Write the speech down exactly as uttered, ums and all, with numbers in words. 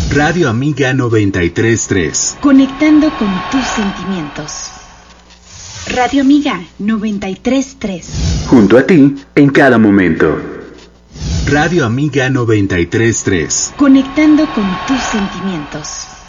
Radio Amiga noventa y tres punto tres. Conectando con tus sentimientos. Radio Amiga noventa y tres punto tres. Junto a ti en cada momento. Radio Amiga noventa y tres punto tres. Conectando con tus sentimientos.